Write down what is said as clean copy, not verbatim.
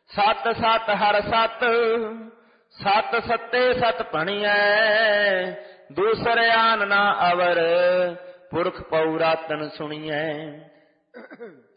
ਸਤ ਸਤ ਹਰ ਸਤ, ਸਤ ਸੱਤੇ ਸਤ ਭਣੀਐ। ਦੂਸਰ ਆਨ ਨਾ ਅਵਰ, ਪੁਰਖ ਪਉ ਰਾਤਨ ਸੁਣੀਐ।